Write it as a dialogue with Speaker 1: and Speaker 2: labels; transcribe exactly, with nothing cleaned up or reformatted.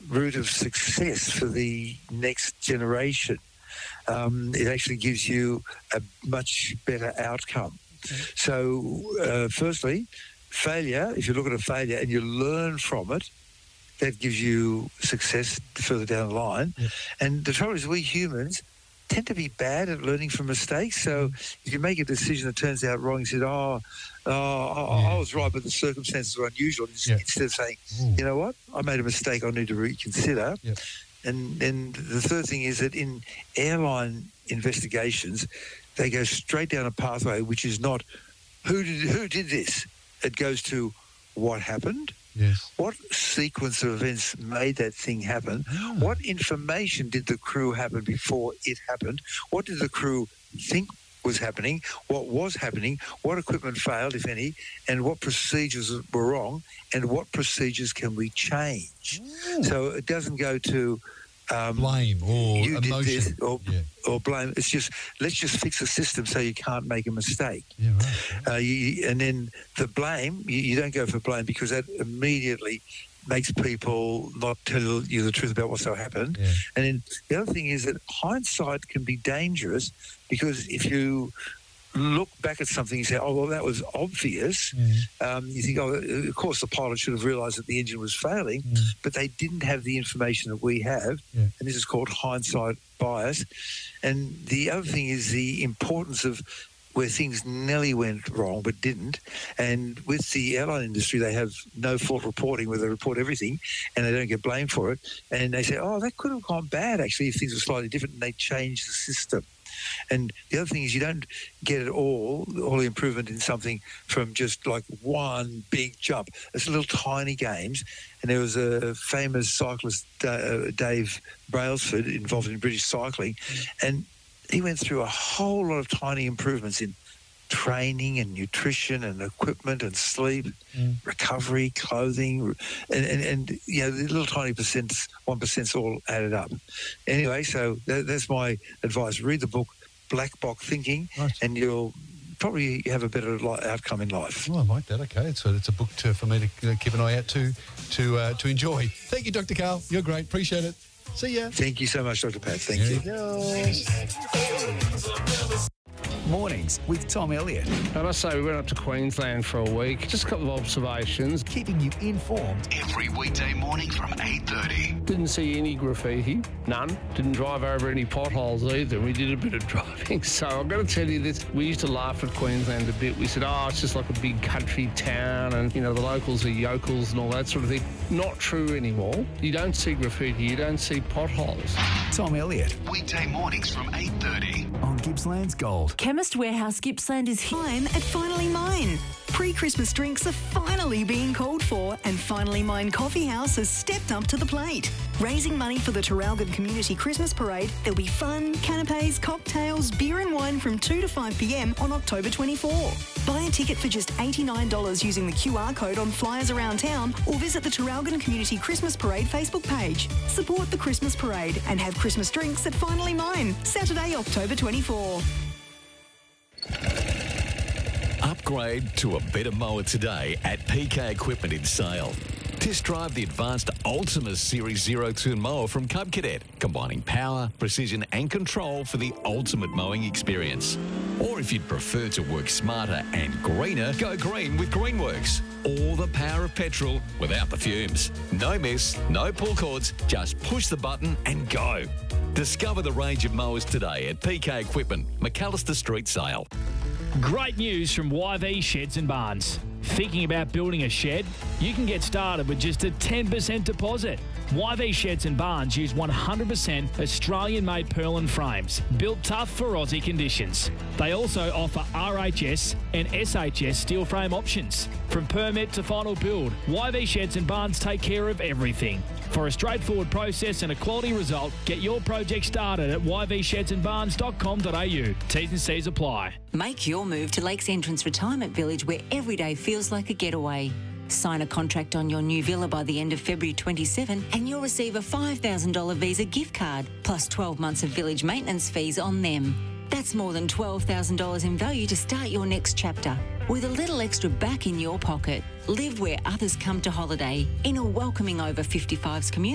Speaker 1: route of success for the next generation. Um, it actually gives you a much better outcome. So, uh, firstly, failure, if you look at a failure and you learn from it, that gives you success further down the line. Yeah. And the trouble is we humans tend to be bad at learning from mistakes. So if you make a decision that turns out wrong, you said, oh, oh I,
Speaker 2: yeah.
Speaker 1: I was right, but the circumstances were unusual. Yeah. Instead of saying, Ooh. you know what, I made a mistake, I need to reconsider. Yeah. And then the third thing is that in airline investigations, they go straight down a pathway which is not who did who did this. It goes to what happened.
Speaker 2: Yes.
Speaker 1: What sequence of events made that thing happen? Oh. What information did the crew happen before it happened? What did the crew think was happening? What was happening? What equipment failed, if any? And what procedures were wrong? And what procedures can we change? Oh. So it doesn't go to um,
Speaker 2: blame or
Speaker 1: you
Speaker 2: emotion
Speaker 1: did this or,
Speaker 2: yeah.
Speaker 1: or blame. It's just let's just fix the system so you can't make a mistake.
Speaker 2: Yeah, right.
Speaker 1: Uh, you, and then the blame, you, you don't go for blame because that immediately makes people not tell you the truth about what's so happened.
Speaker 2: Yeah.
Speaker 1: And then the other thing is that hindsight can be dangerous because if you look back at something and say, oh, well, that was obvious, mm. um, you think, oh, of course the pilot should have realised that the engine was failing, mm. but they didn't have the information that we have,
Speaker 2: yeah.
Speaker 1: and this is called hindsight bias. And the other thing is the importance of where things nearly went wrong but didn't. And with the airline industry, they have no fault reporting where they report everything and they don't get blamed for it. And they say, oh, that could have gone bad, actually, if things were slightly different, and they change the system. And the other thing is you don't get it all, all the improvement in something from just like one big jump. It's little tiny games. And there was a famous cyclist, uh, Dave Brailsford, involved in British cycling, mm. and he went through a whole lot of tiny improvements in training and nutrition and equipment and sleep, mm. recovery, clothing, and, and, and, you know, the little tiny percents, one percent's all added up. Anyway, so that, that's my advice. Read the book, Black Box Thinking, right. and you'll probably have a better li- outcome in life.
Speaker 2: Oh, I like that. Okay, it's a, it's a book to, for me to uh, keep an eye out to, to, uh, to enjoy. Thank you, Doctor Karl. You're great. Appreciate it. See ya.
Speaker 1: Thank you so much, Doctor Pat. Thank
Speaker 2: there
Speaker 1: you.
Speaker 2: you go.
Speaker 3: Mornings with Tom Elliott.
Speaker 4: I must say, we went up to Queensland for a week. Just a couple of observations.
Speaker 3: Keeping you informed.
Speaker 5: Every weekday morning from eight thirty.
Speaker 4: Didn't see any graffiti. None. Didn't drive over any potholes either. We did a bit of driving. So I've got to tell you this. We used to laugh at Queensland a bit. We said, oh, it's just like a big country town and, you know, the locals are yokels and all that sort of thing. Not true anymore. You don't see graffiti. You don't see potholes.
Speaker 3: Tom Elliott.
Speaker 5: Weekday mornings from eight thirty.
Speaker 3: On Gippsland's Gold.
Speaker 6: Chemist Warehouse Gippsland is time at Finally Mine. Pre-Christmas drinks are finally being called for, and Finally Mine Coffee House has stepped up to the plate. Raising money for the Traralgon Community Christmas Parade, there'll be fun, canapes, cocktails, beer and wine from two to five p.m. on October twenty-fourth. Buy a ticket for just eighty-nine dollars using the Q R code on flyers around town or visit the Traralgon Community Christmas Parade Facebook page. Support the Christmas Parade and have Christmas drinks at Finally Mine, Saturday, October twenty-fourth.
Speaker 7: Upgrade to a better mower today at P K Equipment in Sale. Test drive the advanced Ultima Series Zero-Turn mower from Cub Cadet, combining power, precision and control for the ultimate mowing experience. Or if you'd prefer to work smarter and greener, go green with Greenworks. All the power of petrol without the fumes. No mess, no pull cords, just push the button and go. Discover the range of mowers today at P K Equipment, McAllister Street Sale.
Speaker 8: Great news from Y V Sheds and Barns. Thinking about building a shed? You can get started with just a ten percent deposit. Y V Sheds and Barns use one hundred percent Australian-made purlin frames, built tough for Aussie conditions. They also offer R H S and S H S steel frame options. From permit to final build, Y V Sheds and Barns take care of everything. For a straightforward process and a quality result, get your project started at y v sheds and barns dot com dot a u. T's and C's apply.
Speaker 6: Make your move to Lakes Entrance Retirement Village, where every day feels like a getaway. Sign a contract on your new villa by the end of February twenty-seventh and you'll receive a five thousand dollars Visa gift card plus twelve months of village maintenance fees on them. That's more than twelve thousand dollars in value to start your next chapter. With a little extra back in your pocket, live where others come to holiday in a welcoming over fifty-fives community.